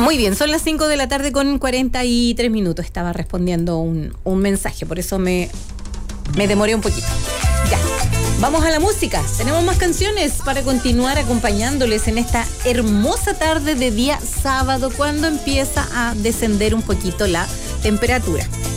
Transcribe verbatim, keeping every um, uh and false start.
Muy bien, son las cinco de la tarde con cuarenta y tres minutos. Estaba respondiendo un, un mensaje, por eso me, me demoré un poquito. Ya, vamos a la música. Tenemos más canciones para continuar acompañándoles en esta hermosa tarde de día sábado, cuando empieza a descender un poquito la temperatura.